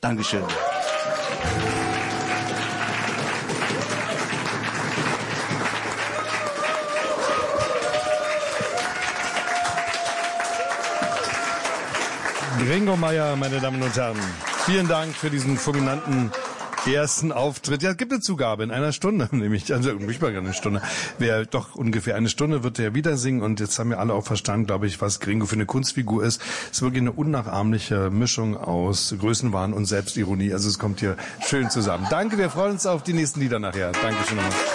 Dankeschön. Gringo Meier, meine Damen und Herren, vielen Dank für diesen fulminanten ersten Auftritt. Ja, es gibt eine Zugabe in einer Stunde, nämlich, also nicht mal eine Stunde, doch ungefähr eine Stunde wird er wieder singen und jetzt haben wir alle auch verstanden, glaube ich, was Gringo für eine Kunstfigur ist. Es ist wirklich eine unnachahmliche Mischung aus Größenwahn und Selbstironie, also es kommt hier schön zusammen. Danke, wir freuen uns auf die nächsten Lieder nachher. Dankeschön nochmal.